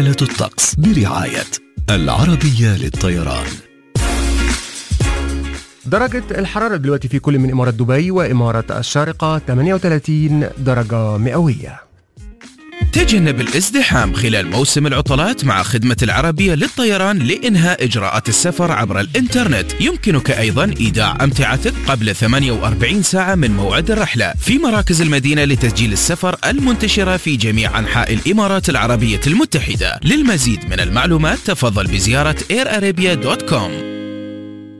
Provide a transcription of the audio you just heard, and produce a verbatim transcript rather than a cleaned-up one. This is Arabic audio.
حالة الطقس برعاية العربية للطيران. درجة الحرارة دلوقتي في كل من إمارة دبي وإمارة الشارقة ثمانية وثلاثين درجة مئوية. تجنب الازدحام خلال موسم العطلات مع خدمة العربية للطيران لإنهاء إجراءات السفر عبر الإنترنت. يمكنك أيضا إيداع أمتعتك قبل ثمانية وأربعين ساعة من موعد الرحلة في مراكز المدينة لتسجيل السفر المنتشرة في جميع أنحاء الإمارات العربية المتحدة. للمزيد من المعلومات تفضل بزيارة اير ارابيا دوت كوم.